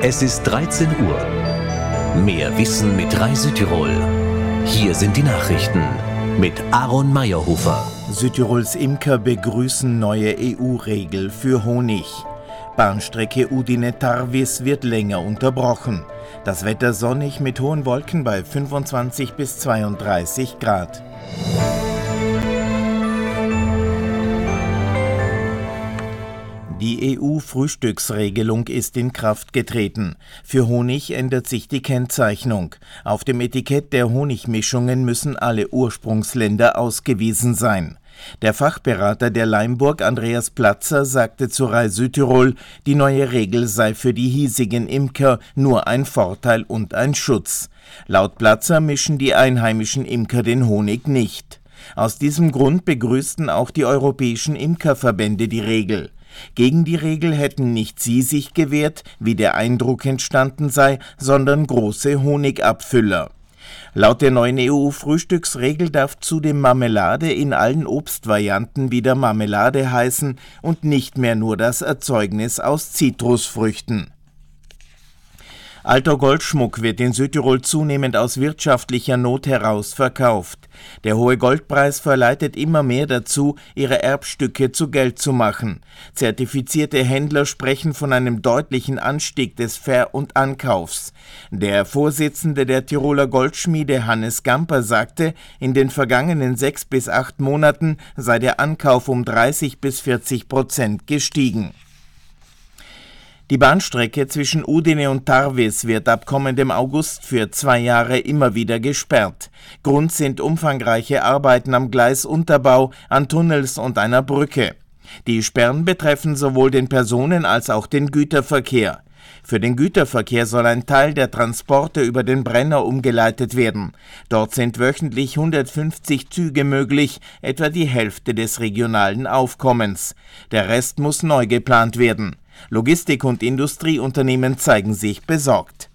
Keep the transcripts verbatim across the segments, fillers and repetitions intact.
Es ist dreizehn Uhr. Mehr Wissen mit Rai Südtirol. Hier sind die Nachrichten mit Aaron Meyerhofer. Südtirols Imker begrüßen neue E U-Regel für Honig. Bahnstrecke Udine-Tarvis wird länger unterbrochen. Das Wetter sonnig mit hohen Wolken bei fünfundzwanzig bis zweiunddreißig Grad. Die E U-Frühstücksregelung ist in Kraft getreten. Für Honig ändert sich die Kennzeichnung. Auf dem Etikett der Honigmischungen müssen alle Ursprungsländer ausgewiesen sein. Der Fachberater der Leimburg, Andreas Platzer, sagte zu Rai Südtirol, die neue Regel sei für die hiesigen Imker nur ein Vorteil und ein Schutz. Laut Platzer mischen die einheimischen Imker den Honig nicht. Aus diesem Grund begrüßten auch die europäischen Imkerverbände die Regel. Gegen die Regel hätten nicht sie sich gewehrt, wie der Eindruck entstanden sei, sondern große Honigabfüller. Laut der neuen E U-Frühstücksregel darf zudem Marmelade in allen Obstvarianten wieder Marmelade heißen und nicht mehr nur das Erzeugnis aus Zitrusfrüchten. Alter Goldschmuck wird in Südtirol zunehmend aus wirtschaftlicher Not heraus verkauft. Der hohe Goldpreis verleitet immer mehr dazu, ihre Erbstücke zu Geld zu machen. Zertifizierte Händler sprechen von einem deutlichen Anstieg des Ver- und Ankaufs. Der Vorsitzende der Tiroler Goldschmiede Hannes Gamper sagte, in den vergangenen sechs bis acht Monaten sei der Ankauf um dreißig bis vierzig Prozent gestiegen. Die Bahnstrecke zwischen Udine und Tarvis wird ab kommendem August für zwei Jahre immer wieder gesperrt. Grund sind umfangreiche Arbeiten am Gleisunterbau, an Tunnels und einer Brücke. Die Sperren betreffen sowohl den Personen- als auch den Güterverkehr. Für den Güterverkehr soll ein Teil der Transporte über den Brenner umgeleitet werden. Dort sind wöchentlich hundertfünfzig Züge möglich, etwa die Hälfte des regionalen Aufkommens. Der Rest muss neu geplant werden. Logistik- und Industrieunternehmen zeigen sich besorgt.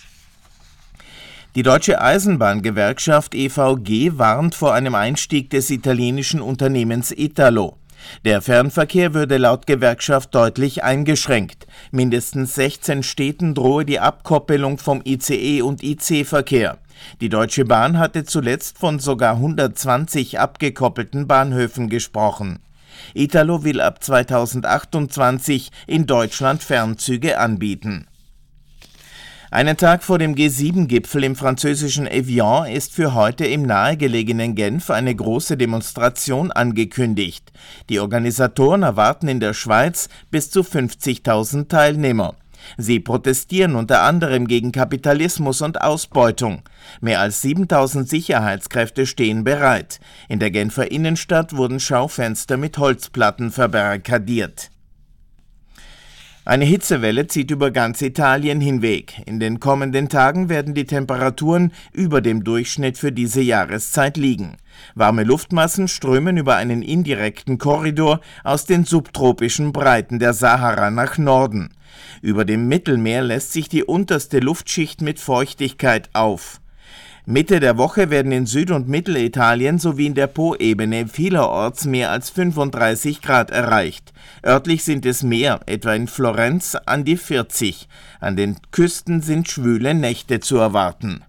Die Deutsche Eisenbahngewerkschaft E V G warnt vor einem Einstieg des italienischen Unternehmens Italo. Der Fernverkehr würde laut Gewerkschaft deutlich eingeschränkt. Mindestens sechzehn Städten drohe die Abkoppelung vom I C E- und I C-Verkehr. Die Deutsche Bahn hatte zuletzt von sogar hundertzwanzig abgekoppelten Bahnhöfen gesprochen. Italo will ab zweitausendachtundzwanzig in Deutschland Fernzüge anbieten. Einen Tag vor dem G sieben Gipfel im französischen Evian ist für heute im nahegelegenen Genf eine große Demonstration angekündigt. Die Organisatoren erwarten in der Schweiz bis zu fünfzigtausend Teilnehmer. Sie protestieren unter anderem gegen Kapitalismus und Ausbeutung. Mehr als siebentausend Sicherheitskräfte stehen bereit. In der Genfer Innenstadt wurden Schaufenster mit Holzplatten verbarrikadiert. Eine Hitzewelle zieht über ganz Italien hinweg. In den kommenden Tagen werden die Temperaturen über dem Durchschnitt für diese Jahreszeit liegen. Warme Luftmassen strömen über einen indirekten Korridor aus den subtropischen Breiten der Sahara nach Norden. Über dem Mittelmeer lässt sich die unterste Luftschicht mit Feuchtigkeit auf. Mitte der Woche werden in Süd- und Mittelitalien sowie in der Po-Ebene vielerorts mehr als fünfunddreißig Grad erreicht. Örtlich sind es mehr, etwa in Florenz an die vierzig. An den Küsten sind schwüle Nächte zu erwarten.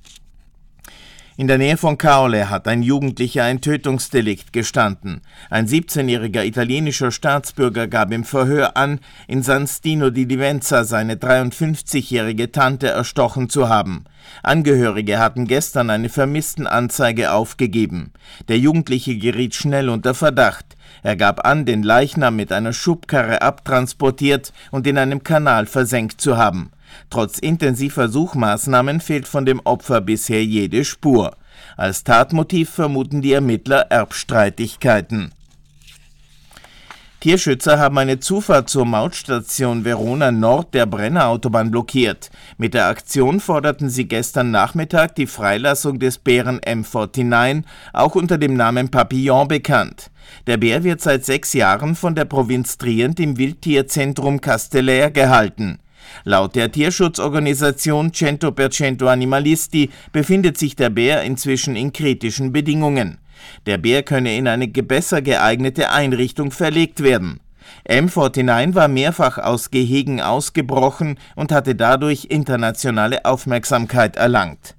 In der Nähe von Caorle hat ein Jugendlicher ein Tötungsdelikt gestanden. Ein siebzehnjähriger italienischer Staatsbürger gab im Verhör an, in San Stino di Livenza seine dreiundfünfzigjährige Tante erstochen zu haben. Angehörige hatten gestern eine Vermisstenanzeige aufgegeben. Der Jugendliche geriet schnell unter Verdacht. Er gab an, den Leichnam mit einer Schubkarre abtransportiert und in einem Kanal versenkt zu haben. Trotz intensiver Suchmaßnahmen fehlt von dem Opfer bisher jede Spur. Als Tatmotiv vermuten die Ermittler Erbstreitigkeiten. Tierschützer haben eine Zufahrt zur Mautstation Verona Nord der Brennerautobahn blockiert. Mit der Aktion forderten sie gestern Nachmittag die Freilassung des Bären M neunundvierzig, auch unter dem Namen Papillon bekannt. Der Bär wird seit sechs Jahren von der Provinz Trient im Wildtierzentrum Casteller gehalten. Laut der Tierschutzorganisation cento per cento Animalisti befindet sich der Bär inzwischen in kritischen Bedingungen. Der Bär könne in eine besser geeignete Einrichtung verlegt werden. M neunundvierzig war mehrfach aus Gehegen ausgebrochen und hatte dadurch internationale Aufmerksamkeit erlangt.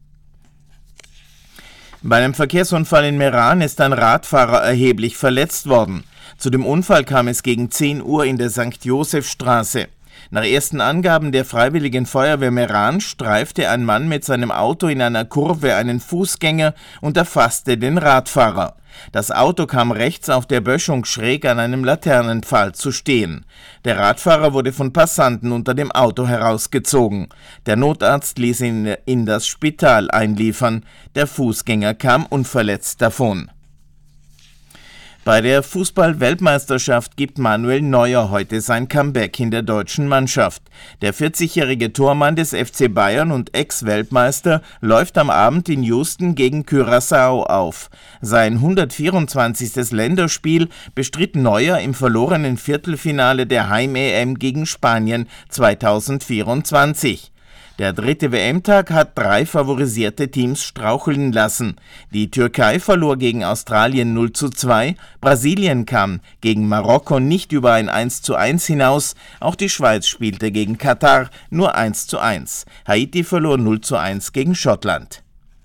Bei einem Verkehrsunfall in Meran ist ein Radfahrer erheblich verletzt worden. Zu dem Unfall kam es gegen zehn Uhr in der Sankt-Josef-Straße. Nach ersten Angaben der Freiwilligen Feuerwehr Meran streifte ein Mann mit seinem Auto in einer Kurve einen Fußgänger und erfasste den Radfahrer. Das Auto kam rechts auf der Böschung schräg an einem Laternenpfahl zu stehen. Der Radfahrer wurde von Passanten unter dem Auto herausgezogen. Der Notarzt ließ ihn in das Spital einliefern. Der Fußgänger kam unverletzt davon. Bei der Fußball-Weltmeisterschaft gibt Manuel Neuer heute sein Comeback in der deutschen Mannschaft. Der vierzigjährige Tormann des F C Bayern und Ex-Weltmeister läuft am Abend in Houston gegen Curaçao auf. Sein hundertvierundzwanzigstes Länderspiel bestritt Neuer im verlorenen Viertelfinale der Heim-E M gegen Spanien zweitausendvierundzwanzig. Der dritte W M-Tag hat drei favorisierte Teams straucheln lassen. Die Türkei verlor gegen Australien null zu zwei, Brasilien kam gegen Marokko nicht über ein eins zu eins hinaus, auch die Schweiz spielte gegen Katar nur eins zu eins. Haiti verlor null zu eins gegen Schottland.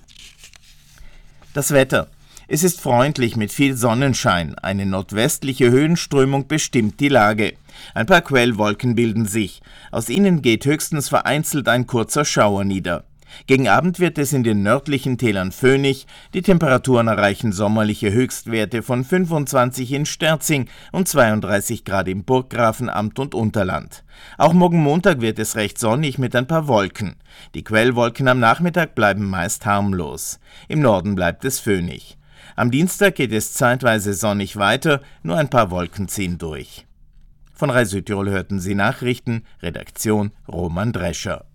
Das Wetter. Es ist freundlich mit viel Sonnenschein. Eine nordwestliche Höhenströmung bestimmt die Lage. Ein paar Quellwolken bilden sich. Aus ihnen geht höchstens vereinzelt ein kurzer Schauer nieder. Gegen Abend wird es in den nördlichen Tälern föhnig. Die Temperaturen erreichen sommerliche Höchstwerte von fünfundzwanzig in Sterzing und zweiunddreißig Grad im Burggrafenamt und Unterland. Auch morgen Montag wird es recht sonnig mit ein paar Wolken. Die Quellwolken am Nachmittag bleiben meist harmlos. Im Norden bleibt es föhnig. Am Dienstag geht es zeitweise sonnig weiter, nur ein paar Wolken ziehen durch. Von Rai Südtirol hörten Sie Nachrichten, Redaktion Roman Drescher.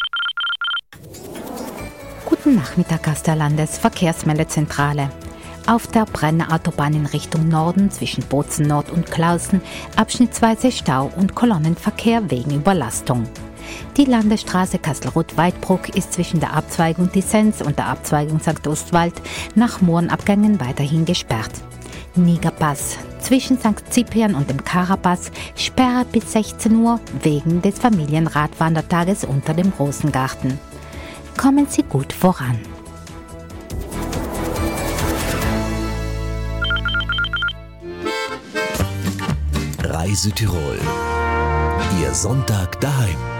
Guten Nachmittag aus der Landesverkehrsmeldezentrale. Auf der Brenner-Autobahn in Richtung Norden zwischen Bozen Nord und Clausen abschnittsweise Stau und Kolonnenverkehr wegen Überlastung. Die Landesstraße Kastelruth-Weidbruck ist zwischen der Abzweigung Dissens und der Abzweigung Sankt Ostwald nach Mohrenabgängen weiterhin gesperrt. Nigerpass zwischen Sankt Ziprian und dem Karapass Sperre bis sechzehn Uhr wegen des Familienradwandertages unter dem Rosengarten. Kommen Sie gut voran. Rai Südtirol. Ihr Sonntag daheim.